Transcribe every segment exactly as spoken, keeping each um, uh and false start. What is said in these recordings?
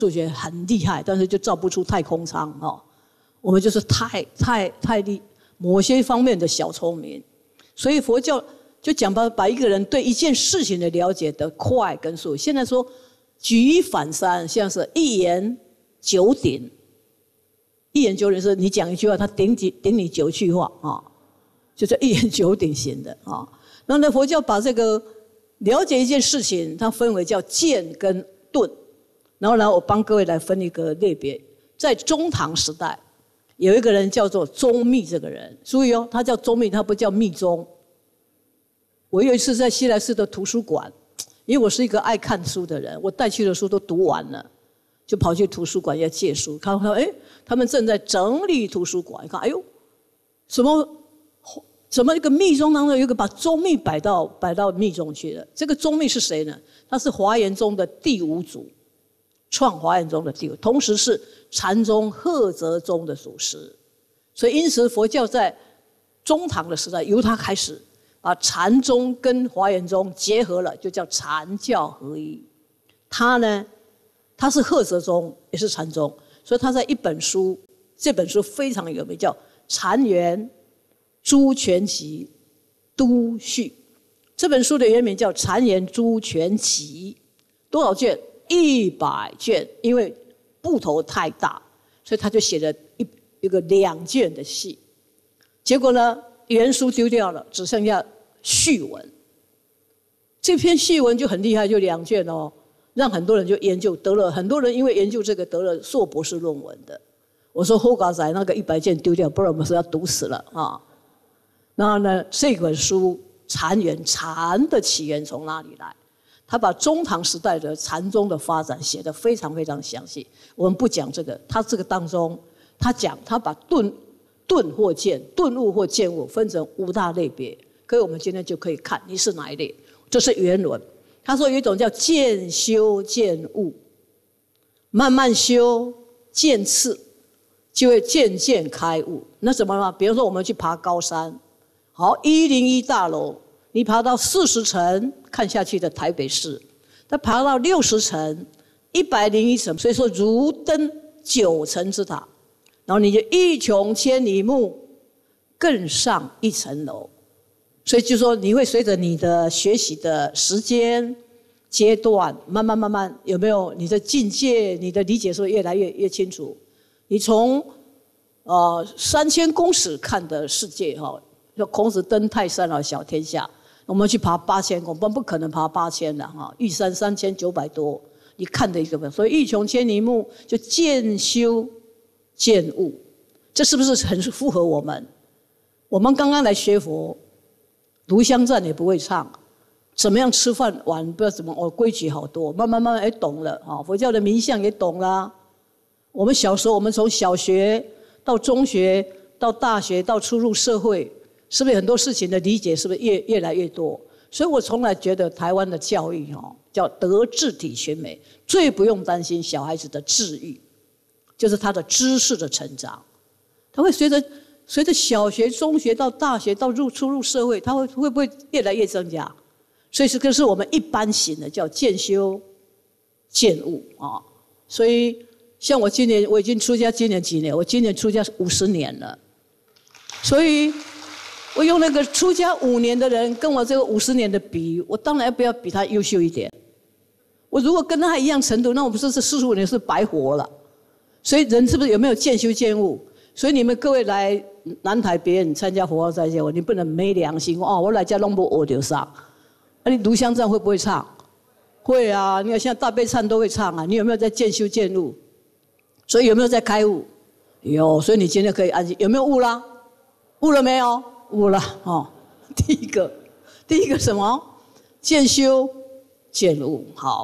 数学很厉害，但是就造不出太空舱哦。我们就是太太太厉某些方面的小聪明，所以佛教就讲把把一个人对一件事情的了解的快跟速。现在说举一反三，像是一言九鼎。一言九鼎是你讲一句话，他顶几顶你九句话啊，就是一言九鼎型的啊。然后呢，佛教把这个了解一件事情，它分为叫见跟顿。然后呢，我帮各位来分一个类别，在中唐时代，有一个人叫做宗密，这个人注意哦，他叫宗密，他不叫密宗。我有一次在西来寺的图书馆，因为我是一个爱看书的人，我带去的书都读完了，就跑去图书馆要借书，看到哎，他们正在整理图书馆，看哎呦，什么什么一个密宗当中有一个把宗密摆到摆到密宗去了。这个宗密是谁呢？他是华严宗的第五祖。创华严宗的地位，同时是禅宗赫泽宗的祖师，所以因此佛教在中唐的时代由他开始把禅宗跟华严宗结合了，就叫禅教合一。他呢，他是赫泽宗，也是禅宗，所以他在一本书，这本书非常有名，叫《禅源诸全集都序》。这本书的原名叫《禅源诸全集》，多少卷？一百卷，因为部头太大，所以他就写了一一个两卷的序。结果呢，原书丢掉了，只剩下序文。这篇序文就很厉害，就两卷哦，让很多人就研究，得了很多人因为研究这个得了硕博士论文的。我说后嘎仔那个一百卷丢掉，不然我们是要毒死了啊。然后呢，这本书禅源，禅的起源从哪里来？他把中唐时代的禅宗的发展写得非常非常详细，我们不讲这个。他这个当中，他讲他把顿顿或见、顿悟或见悟分成五大类别，所以我们今天就可以看你是哪一类。这是原文，他说有一种叫渐修渐悟，慢慢修渐次，就会渐渐开悟。那怎么呢？比如说我们去爬高山，好一零一大楼。你爬到四十层看下去的台北市，他爬到六十层、一百零一层，所以说如登九层之塔，然后你就一穷千里目，更上一层楼。所以就说你会随着你的学习的时间阶段，慢慢慢慢有没有你的境界、你的理解是不是越来越越清楚？你从呃三千公尺看的世界哈，就孔子登泰山而小天下。我们去爬八千公，我们不可能爬八千的哈，玉山三千九百多，你看的一个，所以一穷千里目就渐修渐悟，这是不是很符合我们？我们刚刚来学佛，炉香赞也不会唱，怎么样吃饭完不知道怎么，哦规矩好多，慢慢慢慢也懂了啊，佛教的名相也懂啦。我们小时候，我们从小学到中学到大学到出入社会。是不是很多事情的理解是不是越越来越多？所以我从来觉得台湾的教育哦，叫德智体群美，最不用担心小孩子的智育，就是他的知识的成长，他会随着随着小学、中学到大学到入出入社会，他会会不会越来越增加？所以这个是我们一般型的叫渐修渐悟啊。所以像我今年我已经出家，今年几年？我今年出家五十年了，所以。我用那个出家五年的人跟我这个五十年的比，我当然不要比他优秀一点。我如果跟他一样程度，那我不是这四十五年是白活了。所以人是不是有没有渐修渐悟？所以你们各位来南台别人参加佛号斋戒，你不能没良心哦！我来家弄不我就上，那、啊、你炉香赞会不会唱？会啊！你看现在大悲忏都会唱啊！你有没有在渐修渐悟？所以有没有在开悟？有，所以你今天可以安心。有没有悟啦？悟了没有？悟了哦，第一个，第一个什么？渐修渐悟。好。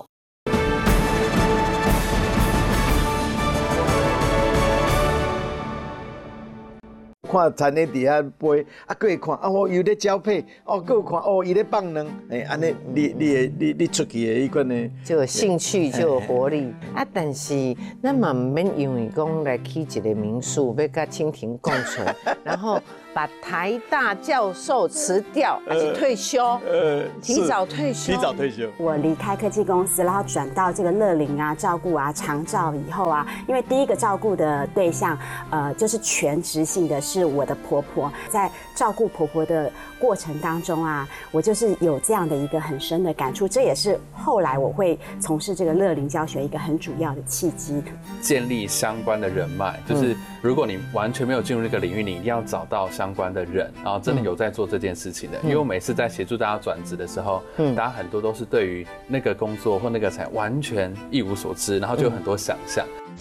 看田咧伫遐飞，啊，过会看啊，哦，伊咧交配，哦，过有看哦，伊咧放卵，哎，安尼，你你的你你出去的迄款呢， 就有兴趣，就有活力啊。但是咱嘛唔免因为讲来起一个民宿，要甲蜻蜓共存，然后把台大教授辞掉，还是退休？呃，提早退休。 提早退休。 我离开科技公司，然后转到这个乐龄啊、照顾啊、长照以后啊，因为第一个照顾的对象，呃，就是全职性的是我的婆婆，在照顾婆婆的过程当中啊，我就是有这样的一个很深的感触，这也是后来我会从事这个乐龄教学一个很主要的契机。 建立相关的人脉，就是如果你完全没有进入这个领域，你一定要找到相关的人，然后真的有在做这件事情的。因为我每次在协助大家转职的时候，大家很多都是对于那个工作或那个产业完全一无所知，然后就有很多想象。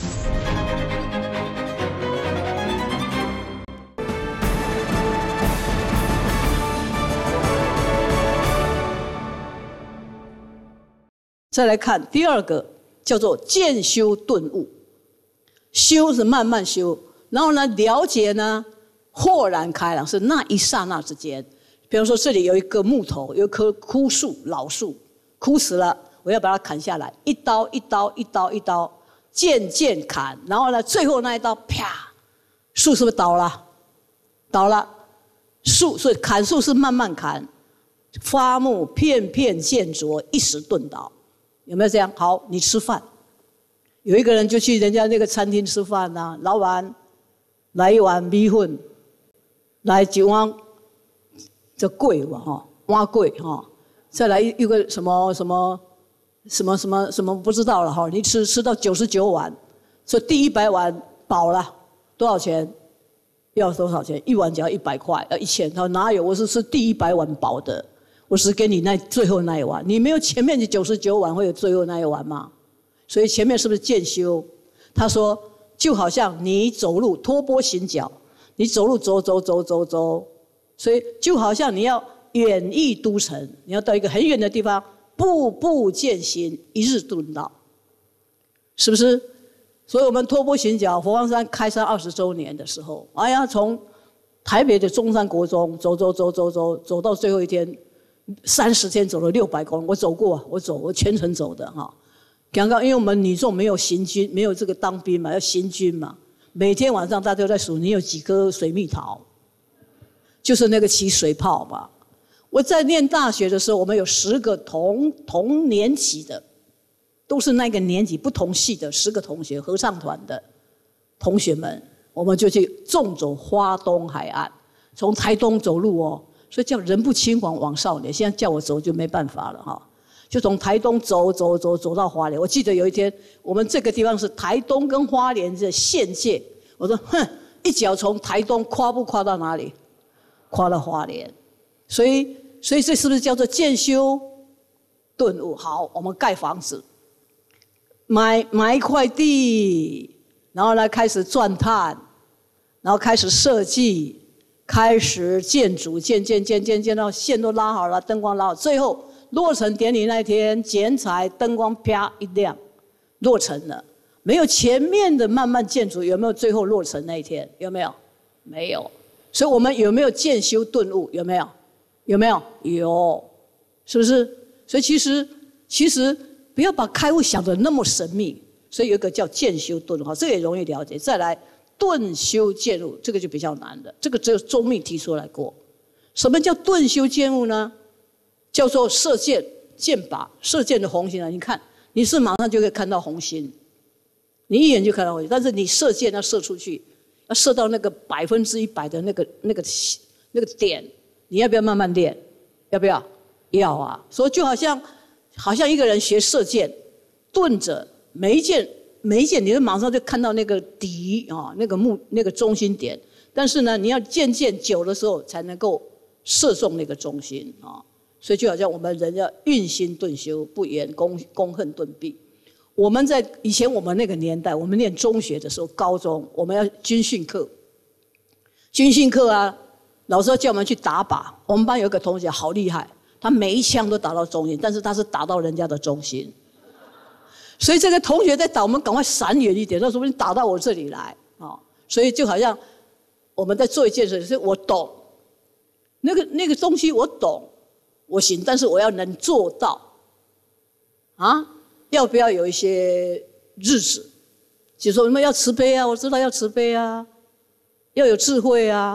再来看第二个，叫做渐修顿悟。修是慢慢修，然后呢，了解呢，豁然开朗是那一刹那之间。比方说，这里有一个木头，有一棵枯树，老树，枯死了，我要把它砍下来，一刀一刀一刀一刀，渐渐砍，然后呢，最后那一刀，啪，树是不是倒了？倒了，树所以砍树是慢慢砍，发木片片见着，一时顿倒。有没有这样？好，你吃饭，有一个人就去人家那个餐厅吃饭呐、啊，老板来一碗米粉，来几碗这粿吧哈，碗粿哈，再来一个什么什么什么什么什么不知道了哈，你吃吃到九十九碗，所以第一百碗饱了，多少钱？要多少钱？一碗只要一百块，要一千。他说哪有？我是吃第一百碗饱的。我是给你那最后那一碗，你没有前面的九十九碗，会有最后那一碗吗？所以前面是不是渐修？他说，就好像你走路托钵行脚，你走路走走走走走，所以就好像你要远逸都城，你要到一个很远的地方，步步践行，一日顿到，是不是？所以我们托钵行脚，佛光山开山二十周年的时候，哎呀，从台北的中山国中走走走走走走到最后一天。三十天走了六百公里，我走过，我走，我全程走的哈。刚刚因为我们女众没有行军，没有这个当兵嘛，要行军嘛。每天晚上大家都在数你有几颗水蜜桃，就是那个起水泡嘛。我在念大学的时候，我们有十个同同年级的，都是那个年级不同系的十个同学，合唱团的同学们，我们就去纵走花东海岸，从台东走路哦。所以叫人不轻狂枉少年，现在叫我走就没办法了哈。就从台东走走走走到花莲。我记得有一天，我们这个地方是台东跟花莲的县界。我说，哼，一脚从台东跨步跨到哪里？跨到花莲。所以，所以这是不是叫做渐修顿悟？好，我们盖房子，买买一块地，然后呢开始钻探，然后开始设计。开始建筑，建建建建建到线都拉好了，灯光拉好，最后落成典礼那天，剪彩灯光啪一亮，落成了。没有前面的慢慢建筑，有没有最后落成那一天？有没有？没有。所以我们有没有渐修顿悟？有没有？有没有？有，是不是？所以其实其实不要把开悟想得那么神秘。所以有一个叫渐修顿悟，这个也容易了解。再来。顿修渐悟，这个就比较难的，这个只有宗密提出来过。什么叫顿修渐悟呢？叫做射箭箭靶，射箭的红心啊！你看，你是马上就可以看到红心，你一眼就看到红心。但是你射箭要射出去，要射到那个百分之一百的那个那个那个点，你要不要慢慢练？要不要？要啊！所以就好像好像一个人学射箭，顿着每一箭。每一箭你就马上就看到那个底啊，那个目那个中心点，但是呢，你要渐渐久的时候才能够射中那个中心啊。所以就好像我们人要运心顿修，不言功功恨顿毕。我们在以前我们那个年代，我们念中学的时候，高中我们要军训课，军训课啊，老师要叫我们去打靶。我们班有一个同学好厉害，他每一枪都打到中心，但是他是打到人家的中心。所以这个同学在打，我们赶快闪远一点，那说不定打到我这里来啊、哦！所以就好像我们在做一件事，是我懂那个那个东西，我懂，我行，但是我要能做到啊！要不要有一些日子？就说我们要慈悲啊，我知道要慈悲啊，要有智慧啊，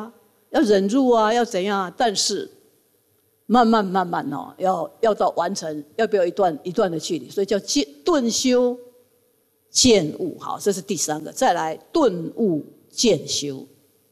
要忍辱啊，要怎样啊？但是慢慢慢慢哦，要要到完成，要不要一段一段的距离？所以叫渐顿修渐悟。好，这是第三个。再来顿悟渐修。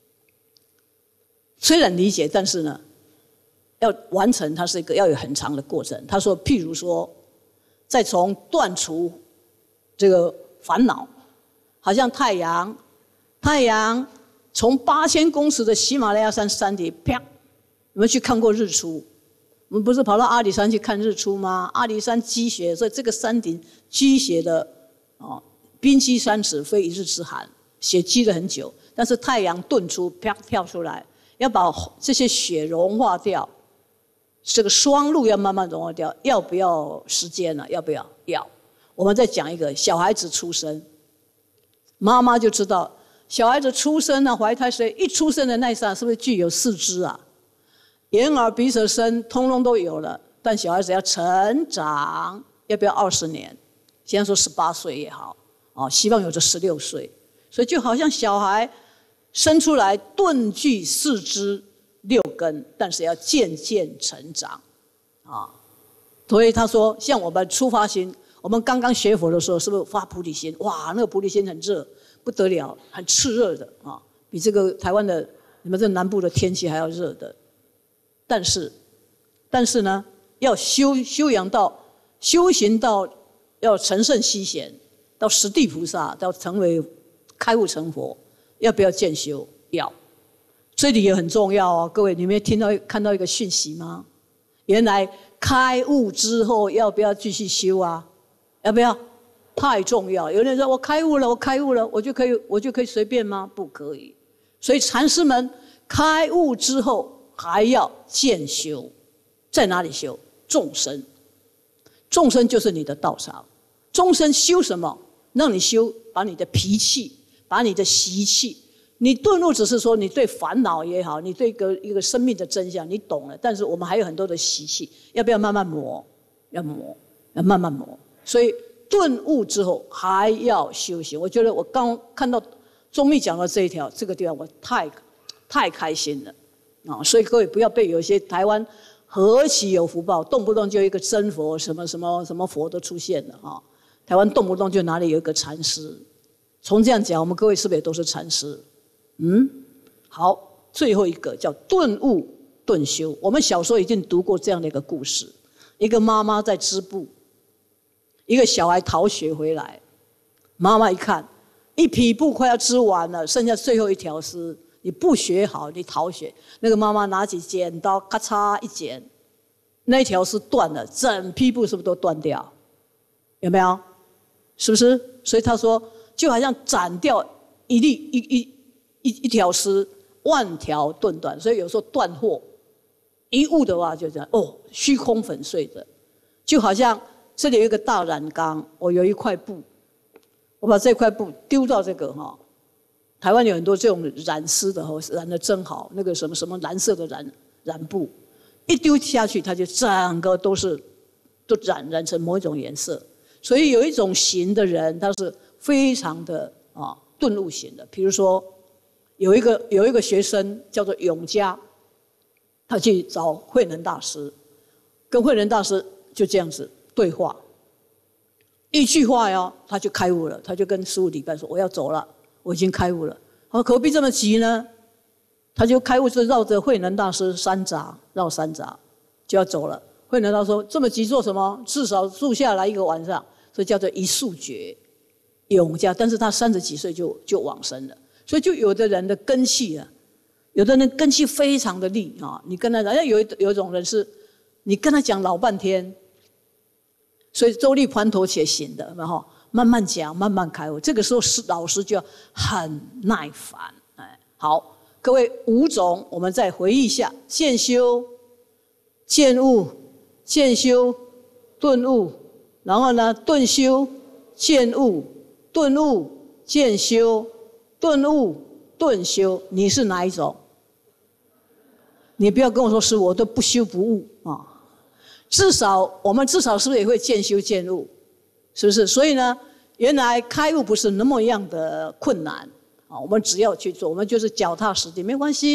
虽然理解，但是呢，要完成它是一个要有很长的过程。他说，譬如说，再从断除这个烦恼，好像太阳，太阳从八千公尺的喜马拉雅山山顶，啪，有没有去看过日出？我们不是跑到阿里山去看日出吗？阿里山积雪，所以这个山顶积雪的哦，冰积三尺，非一日之寒，雪积了很久。但是太阳遁出，啪跳出来，要把这些雪融化掉，这个霜露要慢慢融化掉，要不要时间呢？要不要？要。我们再讲一个小孩子出生，妈妈就知道小孩子出生呢，怀胎十月一出生的那一刹，是不是具有四肢啊？眼耳鼻舌身通通都有了，但小孩子要成长，要不要二十年？现在说十八岁也好，哦，希望有这十六岁，所以就好像小孩生出来顿具四肢六根，但是要渐渐成长，啊，所以他说，像我们出发心，我们刚刚学佛的时候，是不是发菩提心？哇，那个菩提心很热，不得了，很炽热的啊，比这个台湾的你们这南部的天气还要热的。但是，但是呢，要修修养到修行到要成圣西贤，到十地菩萨，到成为开悟成佛，要不要渐修？要。这里也很重要哦，各位，你们听到看到一个讯息吗？原来开悟之后要不要继续修啊？要不要？太重要。有人说我开悟了，我开悟了，我就可以我就可以随便吗？不可以。所以禅师们开悟之后还要渐修，在哪里修？众生，众生就是你的道场。众生修什么？让你修，把你的脾气，把你的习气。你顿悟只是说你对烦恼也好，你对一个一个生命的真相你懂了，但是我们还有很多的习气，要不要慢慢磨？要磨，要慢慢磨。所以顿悟之后还要修行。我觉得我刚看到宗密讲到这一条，这个地方我太太开心了。啊，所以各位不要被有些台湾何其有福报，动不动就一个真佛，什么什么什么佛都出现了啊！台湾动不动就哪里有一个禅师，从这样讲，我们各位是不是也都是禅师？嗯，好，最后一个叫顿悟顿修。我们小时候已经读过这样的一个故事：一个妈妈在织布，一个小孩逃学回来，妈妈一看，一匹布快要织完了，剩下最后一条丝。你不学好，你逃学。那个妈妈拿起剪刀，咔嚓一剪，那条是断了，整匹布是不是都断掉？有没有？是不是？所以他说，就好像斩掉一粒一一一一条丝，万条顿断。所以有时候断货，一悟的话就这样，哦，虚空粉碎的，就好像这里有一个大染缸，我有一块布，我把这块布丢到这个哈。台湾有很多这种染丝的，染得真好，那个什么什么蓝色的染染布，一丢下去，它就整个都是都染染成某一种颜色。所以有一种型的人，他是非常的啊顿悟型的。比如说，有一个有一个学生叫做永嘉，他去找慧能大师，跟慧能大师就这样子对话，一句话哟，他就开悟了，他就跟师父礼拜说：“我要走了。”我已经开悟了，我何必这么急呢？他就开悟，就绕着慧能大师三匝，绕三匝就要走了。慧能大师说：“这么急做什么？至少住下来一个晚上。”所以叫做一宿觉永嘉。但是他三十几岁就就往生了。所以就有的人的根气啊，有的人根气非常的利啊。你跟他讲，有有一种人是，你跟他讲老半天，所以周立盘陀且行的，然后。慢慢讲，慢慢开悟。这个时候，师老师就要很耐烦。哎，好，各位五种，我们再回忆一下：渐修、渐悟、渐修、顿悟。然后呢，顿修、渐悟、顿悟、渐修、顿悟、顿修。你是哪一种？你不要跟我说师父，我都不修不悟啊。至少我们至少是不是也会渐修渐悟？是不是？所以呢，原来开悟不是那么样的困难啊！我们只要去做，我们就是脚踏实地，没关系。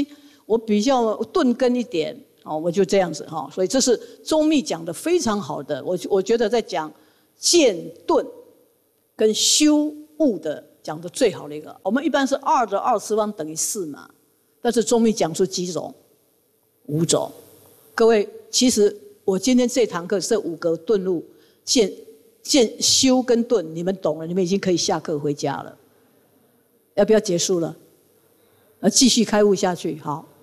我比较钝根一点，哦，我就这样子哈。所以这是中密讲的非常好的，我我觉得在讲渐顿跟修悟的讲的最好的一个。我们一般是二的二次方等于四嘛，但是中密讲出几种？五种。各位，其实我今天这堂课这五个顿路渐渐修跟顿，你们懂了，你们已经可以下课回家了。要不要结束了？呃，继续开悟下去，好。